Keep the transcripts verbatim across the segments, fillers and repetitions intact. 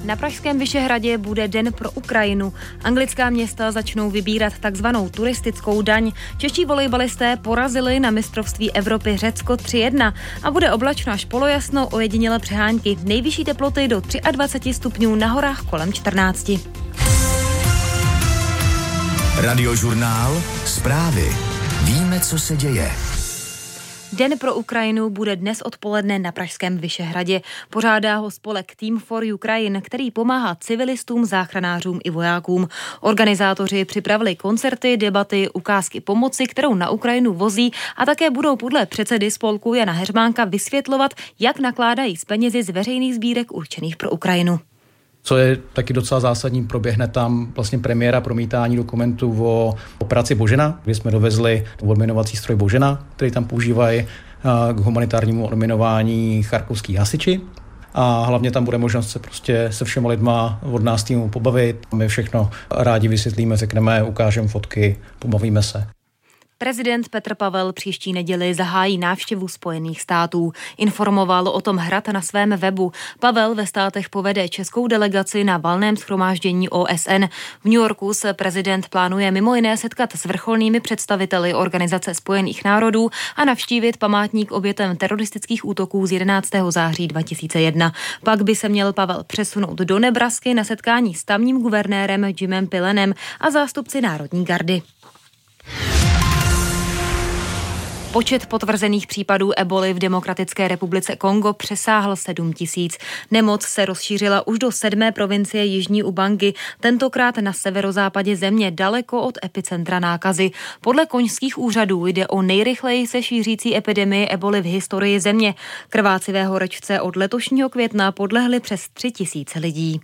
Na pražském Vyšehradě bude Den pro Ukrajinu. Anglická města začnou vybírat takzvanou turistickou daň. Čeští volejbalisté porazili na mistrovství Evropy Řecko tři jedna a bude oblačno až polojasno, ojedinělé přehánky. Nejvyšší teploty do dvacet tři stupňů, na horách kolem čtrnácti. Radiožurnál, zprávy. Víme, co se děje. Den pro Ukrajinu bude dnes odpoledne na pražském Vyšehradě. Pořádá ho spolek Team for Ukraine, který pomáhá civilistům, záchranářům i vojákům. Organizátoři připravili koncerty, debaty, ukázky pomoci, kterou na Ukrajinu vozí, a také budou podle předsedy spolku Jana Heřmánka vysvětlovat, jak nakládají s penězi z veřejných sbírek určených pro Ukrajinu. Co je taky docela zásadní, proběhne tam vlastně premiéra promítání dokumentů o operaci Božena, kdy jsme dovezli odminovací stroj Božena, který tam používají k humanitárnímu odminování charkovský hasiči. A hlavně tam bude možnost se prostě se všema lidma od nás týmu pobavit. My všechno rádi vysvětlíme, řekneme, ukážeme fotky, pobavíme se. Prezident Petr Pavel příští neděli zahájí návštěvu Spojených států. Informoval o tom Hrad na svém webu. Pavel ve státech povede českou delegaci na valném shromáždění O S N. V New Yorku se prezident plánuje mimo jiné setkat s vrcholnými představiteli Organizace spojených národů a navštívit památník obětem teroristických útoků z jedenáctého září dva tisíce jedna. Pak by se měl Pavel přesunout do Nebrasky na setkání s tamním guvernérem Jimem Pilenem a zástupci Národní gardy. Počet potvrzených případů eboly v Demokratické republice Kongo přesáhl sedm tisíc. Nemoc se rozšířila už do sedmé provincie Jižní Ubangi, tentokrát na severozápadě země, daleko od epicentra nákazy. Podle konžských úřadů jde o nejrychleji se šířící epidemii eboly v historii země. Krvácivé horečce od letošního května podlehly přes tři tisíce lidí.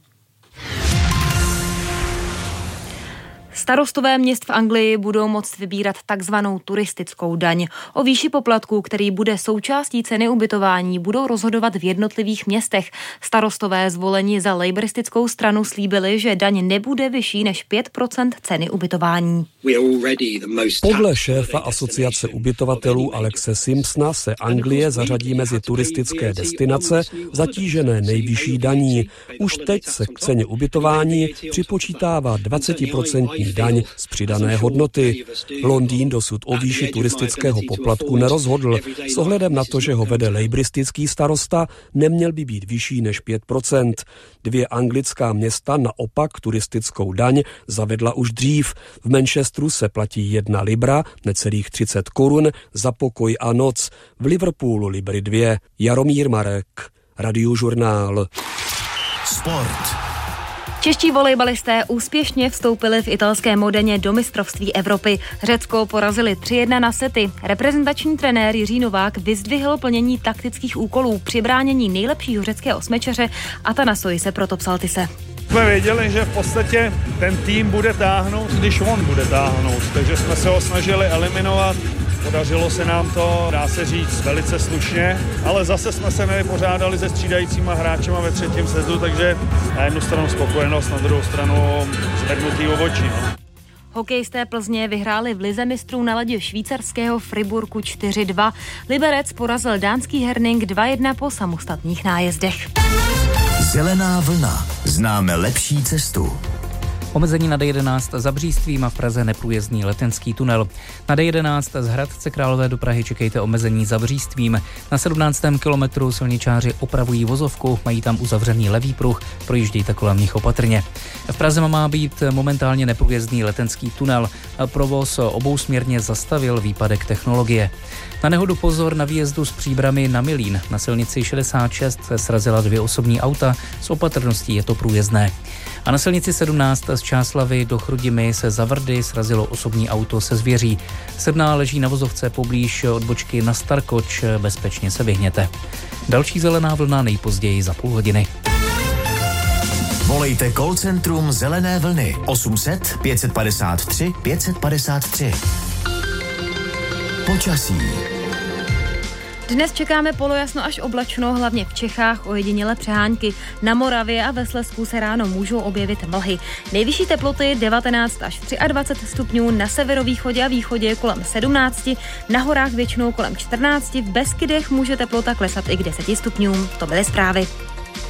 Starostové měst v Anglii budou moct vybírat takzvanou turistickou daň. O výši poplatku, který bude součástí ceny ubytování, budou rozhodovat v jednotlivých městech. Starostové zvoleni za lejbristickou stranu slíbili, že daň nebude vyšší než pět procent ceny ubytování. Podle šéfa asociace ubytovatelů Alexe Simpsona se Anglie zařadí mezi turistické destinace zatížené nejvyšší daní. Už teď se k ceně ubytování připočítává dvacet procent daň z přidané hodnoty. Londýn dosud o výši turistického poplatku nerozhodl. S ohledem na to, že ho vede lejbristický starosta, neměl by být vyšší než pět procent. Dvě anglická města naopak turistickou daň zavedla už dřív. V Manchesteru se platí jedna libra, necelých třicet korun, za pokoj a noc. V Liverpoolu libry dvě. Jaromír Marek, Radiožurnál. Sport. Čeští volejbalisté úspěšně vstoupili v italské Modeně do mistrovství Evropy. Řecko porazili tři jedna na sety. Reprezentační trenér Jiří Novák vyzdvihl plnění taktických úkolů při bránění nejlepšího řeckého osmečaře Atanasojise Protopsaltise. Jsme věděli, že v podstatě ten tým bude táhnout, když on bude táhnout, takže jsme se ho snažili eliminovat. Podařilo se nám to, dá se říct, velice slušně, ale zase jsme se nevypořádali se střídajícíma hráčema ve třetím setu, takže na jednu stranu spokojenost, na druhou stranu zvednutý obočí. No. Hokejisté Plzně vyhráli v lize mistrů na ledě švýcarského Friburku čtyři dva. Liberec porazil dánský Herning dva jedna po samostatných nájezdech. Zelená vlna. Známe lepší cestu. Omezení na D jedenáct za Břístvím a v Praze neprůjezdný letenský tunel. Na D jedenáct z Hradce Králové do Prahy čekejte omezení za Břístvím. Na sedmnáctém kilometru silničáři opravují vozovku, mají tam uzavřený levý pruh, projíždějte kolem nich opatrně. V Praze má být momentálně neprůjezdný letenský tunel. Provoz obousměrně zastavil výpadek technologie. Na nehodu pozor na výjezdu z Příbrami na Milín. Na silnici šedesát šest se srazila dvě osobní auta, s opatrností je to průjezdné. A na silnici sedmnáct z Čáslavy do Chrudimi se za Vrdy srazilo osobní auto se zvěří. Sedmá leží na vozovce poblíž odbočky na Starkoč, bezpečně se vyhněte. Další zelená vlna nejpozději za půl hodiny. Volejte call centrum Zelené vlny osm set pět padesát tři pět padesát tři. Počasí. Dnes čekáme polojasno až oblačno, hlavně v Čechách, ojedinělé přehánky. Na Moravě a ve Slezsku se ráno můžou objevit mlhy. Nejvyšší teploty devatenáct až dvacet tři stupňů, na severovýchodě a východě kolem sedmnáct, na horách většinou kolem čtrnáct, v Beskydech může teplota klesat i k deseti stupňům. To byly zprávy.